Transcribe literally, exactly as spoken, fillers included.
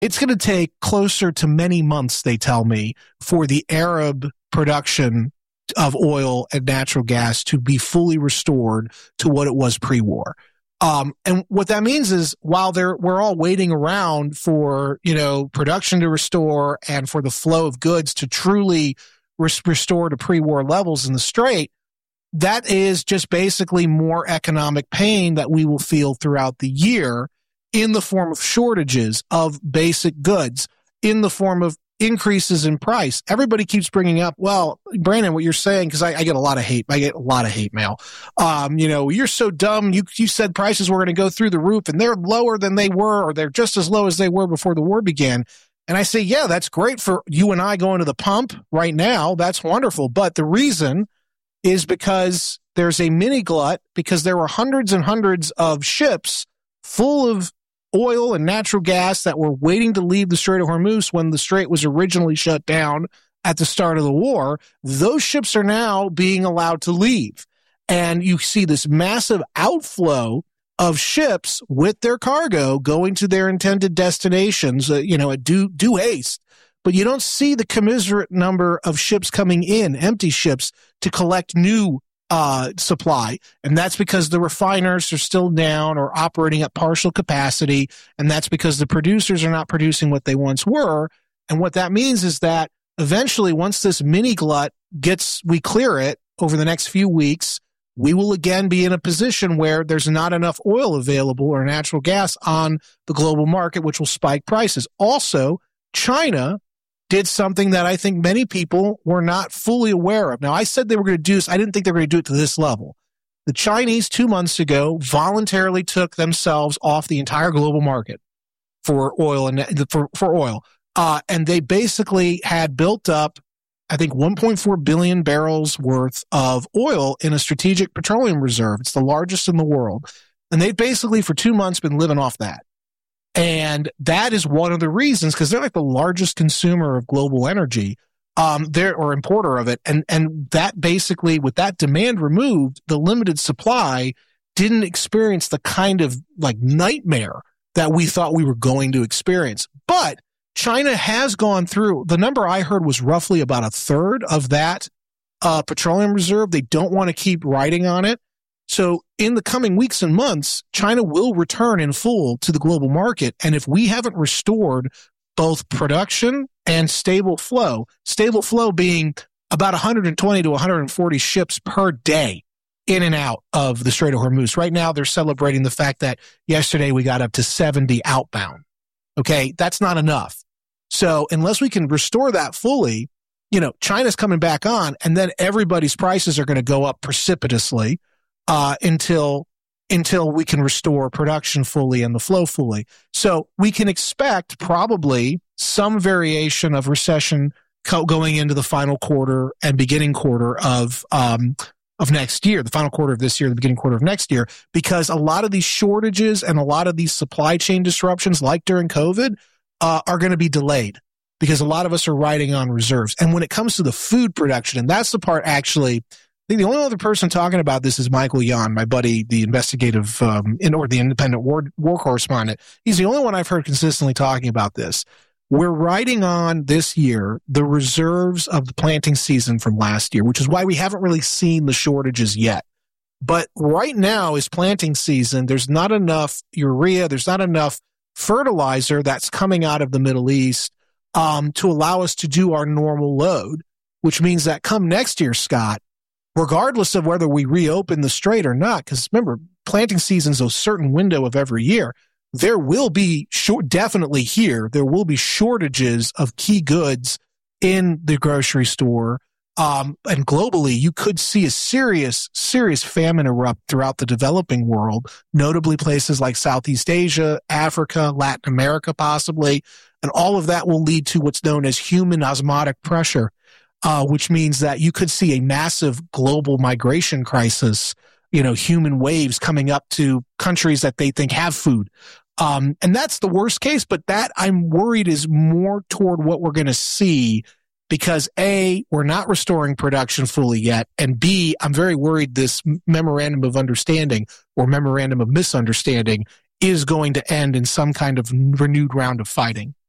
it's going to take closer to many months, they tell me, for the Arab production of oil and natural gas to be fully restored to what it was pre-war. Um, and what that means is while they're, we're all waiting around for, you know, production to restore and for the flow of goods to truly res- restore to pre-war levels in the Strait, that is just basically more economic pain that we will feel throughout the year in the form of shortages of basic goods, in the form of increases in price. Everybody keeps bringing up, well, Brandon, what you're saying, because I, I get a lot of hate. I get a lot of hate mail. Um, you know, you're so dumb. You you said prices were going to go through the roof, and they're lower than they were, or they're just as low as they were before the war began. And I say, yeah, that's great for you and I going to the pump right now. That's wonderful. But the reason is because there's a mini glut, because there were hundreds and hundreds of ships full of oil and natural gas that were waiting to leave the Strait of Hormuz when the Strait was originally shut down at the start of the war. Those ships are now being allowed to leave. And you see this massive outflow of ships with their cargo going to their intended destinations, uh, you know, at due, due haste. But you don't see the commensurate number of ships coming in, empty ships, to collect new Uh, supply. And that's because the refiners are still down or operating at partial capacity. And that's because the producers are not producing what they once were. And what that means is that eventually, once this mini glut gets, we clear it over the next few weeks, we will again be in a position where there's not enough oil available or natural gas on the global market, which will spike prices. Also, China did something that I think many people were not fully aware of. Now, I said they were going to do this. I didn't think they were going to do it to this level. The Chinese, two months ago, voluntarily took themselves off the entire global market for oil and for, for oil. Uh, and they basically had built up, I think, one point four billion barrels worth of oil in a strategic petroleum reserve. It's the largest in the world. And they've basically, for two months, been living off that. And that is one of the reasons, because they're like the largest consumer of global energy, um, they're, or importer of it. And, and that basically, with that demand removed, the limited supply didn't experience the kind of like nightmare that we thought we were going to experience. But China has gone through, the number I heard was roughly about a third of that uh, petroleum reserve. They don't want to keep riding on it. So in the coming weeks and months, China will return in full to the global market. And if we haven't restored both production and stable flow, stable flow being about one hundred twenty to one hundred forty ships per day in and out of the Strait of Hormuz. Right now, they're celebrating the fact that yesterday we got up to seventy outbound. Okay, that's not enough. So unless we can restore that fully, you know, China's coming back on, and then everybody's prices are going to go up precipitously. Uh, until until we can restore production fully and the flow fully. So we can expect probably some variation of recession co- going into the final quarter and beginning quarter of um, of next year, the final quarter of this year, the beginning quarter of next year, because a lot of these shortages and a lot of these supply chain disruptions, like during COVID, uh, are going to be delayed because a lot of us are riding on reserves. And when it comes to the food production, and that's the part actually, I think the only other person talking about this is Michael Yon, my buddy, the investigative um, in, or the independent war, war correspondent. He's the only one I've heard consistently talking about this. We're riding on this year the reserves of the planting season from last year, which is why we haven't really seen the shortages yet. But right now is planting season. There's not enough urea. There's not enough fertilizer that's coming out of the Middle East um, to allow us to do our normal load, which means that come next year, Scott, regardless of whether we reopen the strait or not, because remember, planting season's a certain window of every year, there will be, short, definitely here, there will be shortages of key goods in the grocery store. Um, and globally, you could see a serious, serious famine erupt throughout the developing world, notably places like Southeast Asia, Africa, Latin America, possibly. And all of that will lead to what's known as human osmotic pressure. Uh, which means that you could see a massive global migration crisis, you know, human waves coming up to countries that they think have food. Um, and that's the worst case, but that I'm worried is more toward what we're going to see because A, we're not restoring production fully yet, and B, I'm very worried this memorandum of understanding or memorandum of misunderstanding is going to end in some kind of renewed round of fighting.